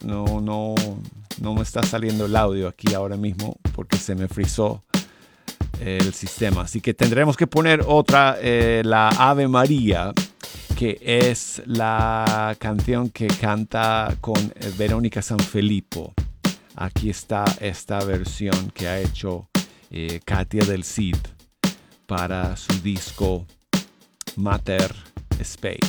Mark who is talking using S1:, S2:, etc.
S1: no me está saliendo el audio aquí ahora mismo porque se me frizó el sistema. Así que tendremos que poner otra, la Ave María, que es la canción que canta con Verónica Sanfilippo. Aquí está esta versión que ha hecho Katia del Cid para su disco Mater Spei.